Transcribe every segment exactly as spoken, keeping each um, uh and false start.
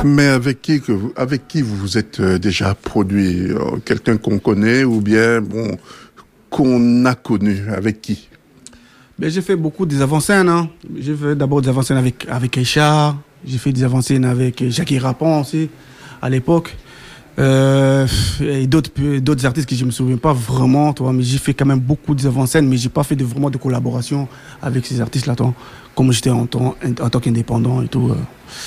Mais avec qui que vous, avec qui vous vous êtes déjà produit? Quelqu'un qu'on connaît ou bien bon qu'on a connu? Avec qui? Ben, j'ai fait beaucoup des avant-scènes. Hein. J'ai fait d'abord des avant-scènes avec, avec Aïcha. J'ai fait des avant-scènes avec Jackie Rapon aussi, à l'époque. Euh, et d'autres, d'autres artistes que je ne me souviens pas vraiment, toi, mais j'ai fait quand même beaucoup des avant-scènes, mais je n'ai pas fait de, vraiment de collaboration avec ces artistes-là, toi, comme j'étais en, en, en tant qu'indépendant et tout. Euh.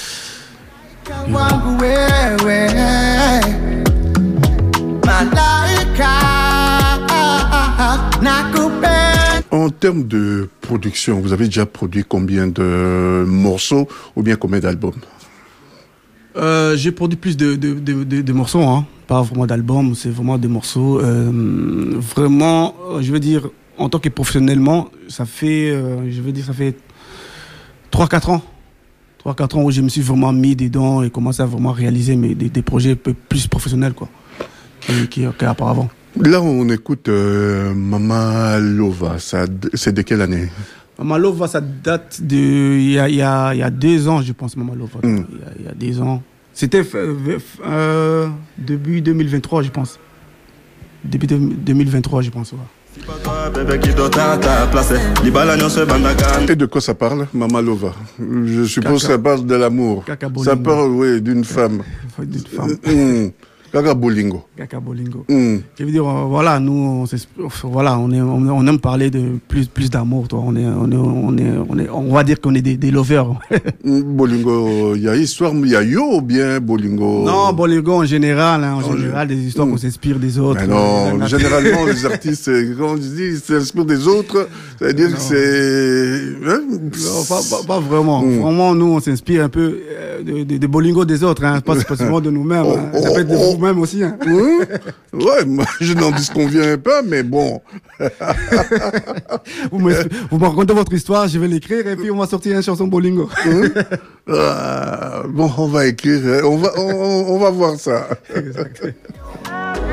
En termes de production, vous avez déjà produit combien de morceaux ou bien combien d'albums? euh, J'ai produit plus de, de, de, de, de morceaux, hein. Pas vraiment d'albums, c'est vraiment des morceaux. Euh, vraiment, je veux dire, en tant que professionnellement, ça fait, euh, je veux dire, ça fait trois quatre ans. trois quatre ans où je me suis vraiment mis dedans et commencé à vraiment réaliser mes, des, des projets un peu plus professionnels, quoi, qu'auparavant. Là, on écoute euh, Mama Lova. Ça, c'est de quelle année? Mama Lova, ça date de il y a, il y a, il y a deux ans, je pense, Mama Lova. Mm. Il, y a, il y a deux ans. C'était euh, début deux mille vingt-trois, je pense. Début deux mille vingt-trois, je pense. Ouais. Et de quoi ça parle, Mama Lova? Je suppose que ça parle de l'amour. Ça parle, oui, d'une femme. D'une femme. Mmh. Kaka Bolingo. Kaka Bolingo. Mm. Je veux dire, voilà, nous, on, voilà, on, est, on, on aime parler de plus, plus d'amour, toi. On est, on est, on est, on est, on va dire qu'on est des, des lovers. Bolingo, il y a histoire, il y a yo ou bien Bolingo? Non, Bolingo en général, hein, en oh, général, des histoires mm. qu'on s'inspire des autres. Mais non, euh, généralement, les artistes, quand je dis, s'inspirent des autres, ça veut dire non. que c'est, hein? Non, pas, pas, pas vraiment. Mm. Vraiment, nous, on s'inspire un peu de, de, de Bolingo des autres, hein, pas spécialement de nous-mêmes. Oh, hein. oh, ça peut être de oh. vous-même aussi, hein. Mmh. Ouais, moi, je n'en disconviens pas, mais bon. vous, me, vous me racontez votre histoire, je vais l'écrire et puis on va sortir une chanson Bolingo. Mmh. Ah, bon, on va écrire, on va, on, on va voir ça. Exactement.